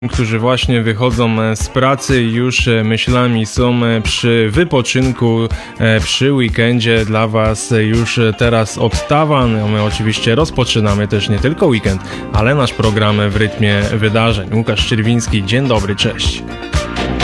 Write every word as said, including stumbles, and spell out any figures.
którzy właśnie wychodzą z pracy i już myślami są przy wypoczynku, przy weekendzie. Dla Was już teraz odtawa. No my oczywiście rozpoczynamy też nie tylko weekend, ale nasz program w rytmie wydarzeń. Łukasz Czerwiński, dzień dobry, cześć.